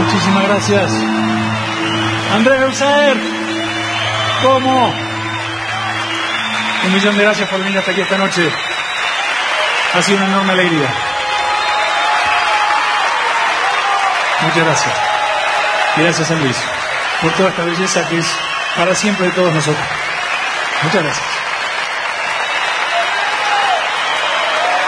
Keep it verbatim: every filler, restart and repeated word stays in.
Muchísimas gracias. Andrés Beusaer, ¿cómo? Un millón de gracias por venir hasta aquí esta noche. Ha sido una enorme alegría. Muchas gracias. Y gracias, San Luis, por toda esta belleza que es para siempre de todos nosotros. Muchas gracias.